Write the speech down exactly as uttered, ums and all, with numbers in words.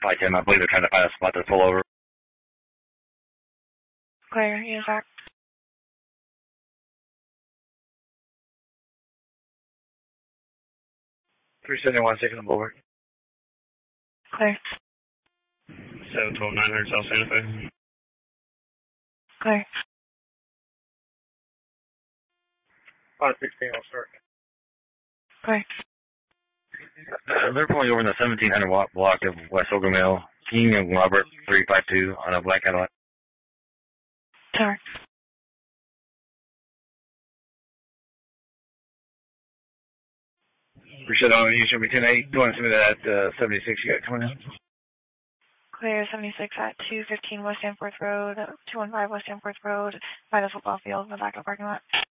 five ten. I believe they're trying to find a spot to pull over. Clear, use that. three seventy-one, six on the boulevard. Clear. seven twelve, nine hundred South Santa Fe. Clear. five sixteen, I'll start. Clear. Uh, they're pulling over in the seventeen hundred watt block of West Oglemill. King and Robert, three five two, on a black Cadillac. Tower. Appreciate it. You should be ten eight. Go and send me that uh, seventy-six you got coming in. Clear, seventy-six at two fifteen West Danforth Road, two one five West Danforth Road, by the football field in the back of the parking lot.